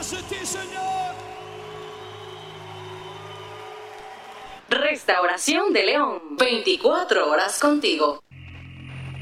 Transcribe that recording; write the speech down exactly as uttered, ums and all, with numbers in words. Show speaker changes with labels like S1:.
S1: Cassidy, señor.
S2: Restauración de León, veinticuatro horas contigo.